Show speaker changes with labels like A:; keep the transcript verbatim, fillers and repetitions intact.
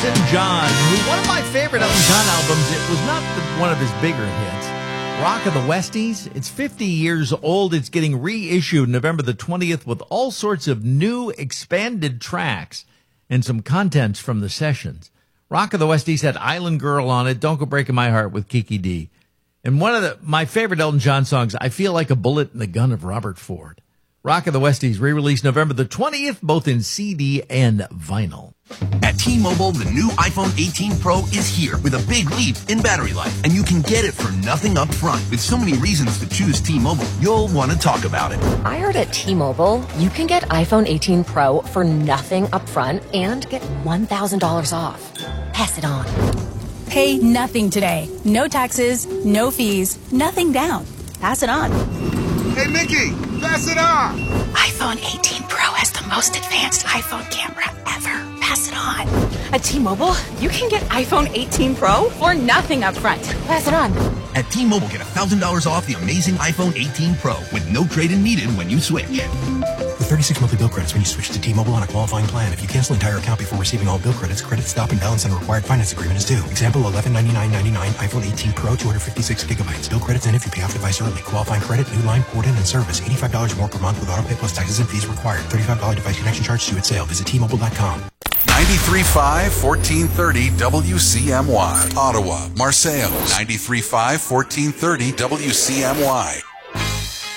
A: Elton John, who one of my favorite Elton John albums, it was not the, one of his bigger hits. Rock of the Westies, it's fifty years old. It's getting reissued November the twentieth with all sorts of new expanded tracks and some contents from the sessions. Rock of the Westies had Island Girl on it, Don't Go Breaking My Heart with Kiki D. And one of the, my favorite Elton John songs, I Feel Like a Bullet in the Gun of Robert Ford. Rock of the Westies, re-released November the twentieth, both in C D and vinyl.
B: At T-Mobile, the new iPhone eighteen Pro is here with a big leap in battery life, and you can get it for nothing up front. With so many reasons to choose T-Mobile, you'll want to talk about it.
C: I heard at T-Mobile, you can get iPhone eighteen Pro for nothing up front and get one thousand dollars off. Pass it on.
D: Pay nothing today. No taxes, no fees, nothing down. Pass it on.
E: Hey, Mickey, pass it on.
D: iPhone eighteen Pro has the most advanced iPhone camera ever. Pass it on. At T-Mobile, you can get iPhone eighteen Pro for nothing up front. Pass it on.
B: At T-Mobile, get one thousand dollars off the amazing iPhone eighteen Pro with no trade-in needed when you switch.
F: With thirty-six monthly bill credits when you switch to T-Mobile on a qualifying plan. If you cancel entire account before receiving all bill credits, credit stop and balance on a required finance agreement is due. Example, eleven ninety-nine ninety-nine, iPhone eighteen Pro, two hundred fifty-six gigabytes. Bill credits in if you pay off device early. Qualifying credit, new line, port in, and service. eighty-five dollars more per month with auto pay plus taxes and fees required. thirty-five dollars device connection charge due at sale. Visit T Mobile dot com.
G: ninety-three point five, fourteen thirty W C M Y. Ottawa, Marseilles. ninety-three point five, fourteen thirty W C M Y.